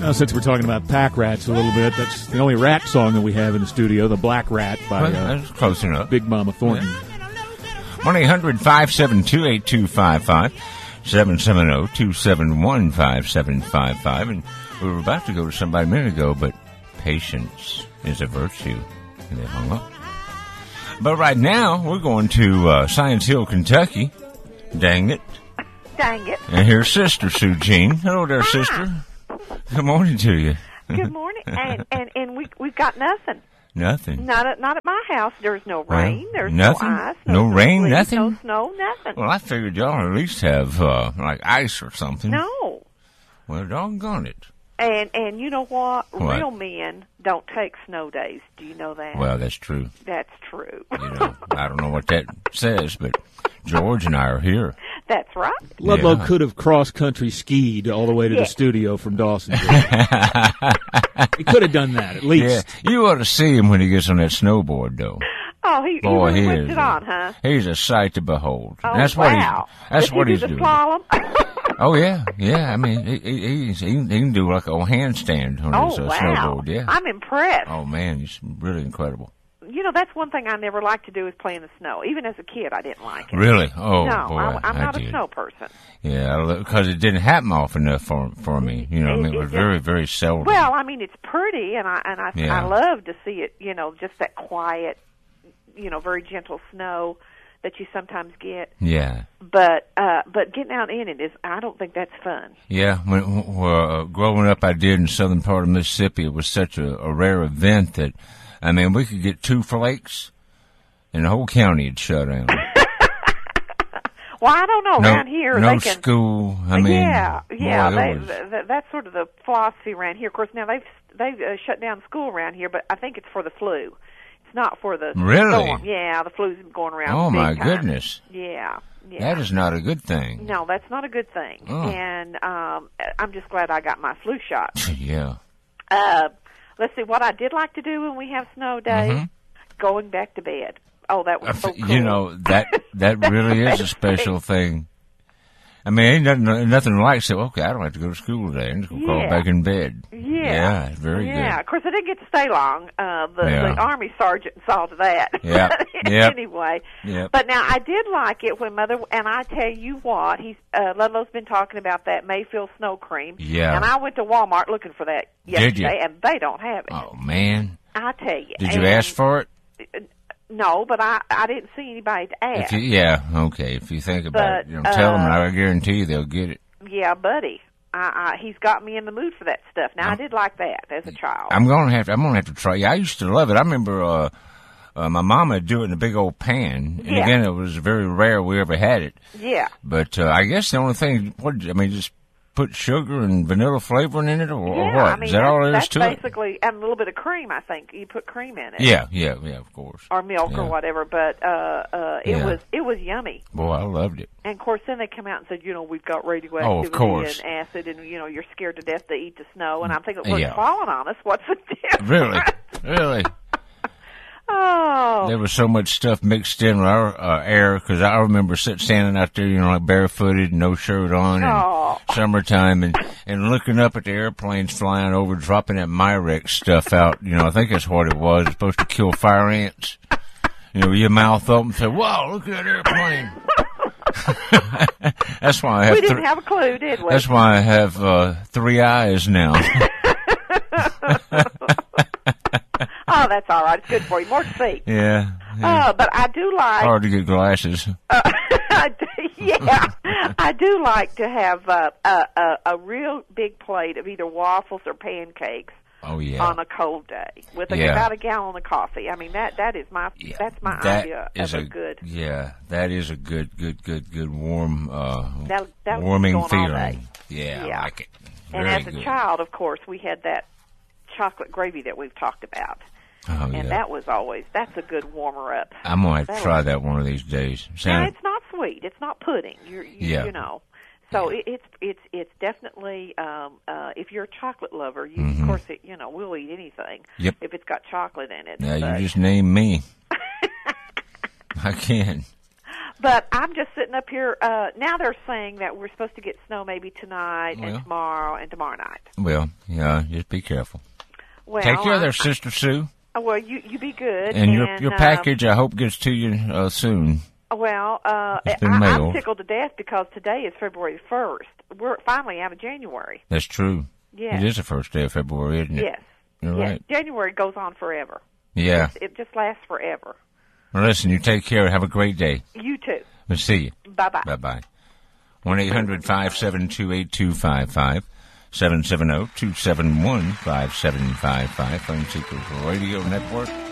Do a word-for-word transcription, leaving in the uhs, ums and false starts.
Well, since we're talking about pack rats a little bit, that's the only rat song that we have in the studio, The Black Rat by Well, uh, that's close enough. Big Mama Thornton. one eight hundred five seven two eight two five five, seven seven zero two seven one five seven five five. And we were about to go to somebody a minute ago, but patience is a virtue. And they hung up. But right now, we're going to uh, Science Hill, Kentucky. Dang it. Dang it. And here's Sister Sue Jean. Hello there, sister. Good morning to you. Good morning. And and, and we, we've got nothing. Nothing. Not at, not at my house. There's no rain. Well, There's nothing? no ice. No rain, sleet, nothing? No snow, nothing. Well, I figured y'all at least have, uh, like, ice or something. No. Well, doggone it. And and you know what? What? Real men don't take snow days. Do you know that? Well, that's true. That's true. You know, I don't know what that says, but George and I are here. That's right. Ludlow Yeah. could have cross-country skied all the way to Yeah. the studio from Dawson. He could have done that, at Yeah, least. you ought to see him when he gets on that snowboard, though. Oh, he, Boy, he he really is. whipped it on, huh? He's a sight to behold. Oh, that's wow. what he's. That's Did he what do he's the doing. slalom? Oh yeah, yeah. I mean, he, he, he's, he, he can do like a handstand on Oh, his uh, wow. snowboard. Yeah. I'm impressed. Oh man, he's really incredible. You know, that's one thing I never liked to do is play in the snow. Even as a kid, I didn't like it. Really? Oh no, boy, I, I'm I not did. a snow person. Yeah, because it didn't happen often enough for for me. You know, I mean, it It- was it very, very seldom. Well, I mean, it's pretty, and I and I, Yeah. I love to see it. You know, just that quiet, you know, very gentle snow that you sometimes get. Yeah. But uh, but getting out in it is, I don't think that's fun. Yeah, when, well, uh, growing up, I did in southern part of Mississippi. It was such a, a rare event that, I mean, we could get two flakes, and the whole county would shut down. Well, I don't know. No, Around here, no they can. school. I mean, yeah, yeah. boy, They, it was, th- th- that's sort of the philosophy around here. Of course, now they've they've uh, shut down school around here, but I think it's for the flu. It's not for the Really? storm. Yeah, the flu's been going around. oh big my time. goodness, Yeah, yeah. that is not a good thing. No, that's not a good thing. Oh. And um, I'm just glad I got my flu shot. Yeah. Uh, let's see, what I did like to do when we have snow days, Mhm. going back to bed. Oh, that was so cool. You know, that that really is a special thing. I mean, ain't nothing, nothing like say, okay, I don't have to go to school today. I'm just going to crawl Yeah. back in bed. Yeah. Yeah, very Yeah, good. of course, I didn't get to stay long. Uh, the, Yeah. the Army sergeant saw to that. Yep. Yep. Anyway. Yep. But now, I did like it when Mother, and I tell you what, he's, uh, Ludlow's been talking about that Mayfield snow cream. Yeah. And I went to Walmart looking for that Did you? yesterday, and they don't have it. Oh, man. I tell you. Did you And- ask for it? No, but I, I didn't see anybody to ask. If you, yeah, okay. If you think about it, But, you know, tell them, and uh, I guarantee you they'll get it. Yeah, buddy. I, I, he's got me in the mood for that stuff. Now, I I'm- did like that as a child. I'm gonna have to. I'm gonna have to try. Yeah, I used to love it. I remember uh, uh, my mama would do it in a big old pan, and Yeah. again, it was very rare we ever had it. yeah. But uh, I guess the only thing, what I mean, just put sugar and vanilla flavoring in it, or, or Yeah, what? I mean, is that that's, all there is that's to it? basically, and a little bit of cream, I think. You put cream in it. Yeah, yeah, yeah. Of course. Or milk Yeah. or whatever, but uh, uh, it Yeah. was it was yummy. Boy, I loved it. And of course, then they come out and said, you know, we've got radioactivity Oh, of course. and acid, and you know, you're scared to death to eat the snow. And I'm thinking, well, Yeah. it's falling on us. What's the difference? Really, really. Oh, There was so much stuff mixed in with our uh, air, because I remember sit, standing out there, you know, like barefooted, no shirt on, and Oh. summertime, and, and looking up at the airplanes flying over, dropping that Myrex stuff out. You know, I think that's what it was. It's supposed to kill fire ants. You know, your mouth open and say, "Wow, look at that airplane." That's why I have. we didn't thr- have a clue, did we? that's why I have uh, three eyes now. Oh, that's all right. It's good for you. More to see. yeah. yeah. Uh, but I do like. Hard to get glasses. Uh, I do, yeah, I do like to have uh, a, a a real big plate of either waffles or pancakes Oh yeah. on a cold day with a, Yeah. about a gallon of coffee. I mean that that is my Yeah, that's my that idea is of a, a good. Yeah, that is a good, good, good, good warm, uh, That, that was warming going all feeling. day. Yeah, Yeah. I like it. And Very as a good. child, of course, we had that chocolate gravy that we've talked about, oh, and yeah. that was always that's a good warmer up. I'm gonna have to that try was- that one of these days. Now, Sound, it's not sweet. It's not pudding. You're, you, Yeah. you know. So Yeah. it, it's it's it's definitely um, uh, if you're a chocolate lover, you Mhm. of course it, you know we'll eat anything. Yep. If it's got chocolate in it. now but, you just name me. I can. But I'm just sitting up here. Uh, now they're saying that we're supposed to get snow maybe tonight Well. and tomorrow and tomorrow night. Well, yeah, just be careful. Well, Take care I- there, Sister Sue. I- well, you you be good. And your your uh, package, I hope, gets to you uh, soon. Well, uh, It's been I, I'm mailed. tickled to death because today is February first. We're finally out of January. That's true. Yes. It is the first day of February, isn't it? Yes. You're yes. right. January goes on forever. Yeah. It just lasts forever. Well, listen, you take care. Have a great day. You too. We'll see you. Bye-bye. Bye-bye. one eight hundred five seven two eight two five five. seven seven zero two seven one five seven five five. Phone Seekers Radio Network.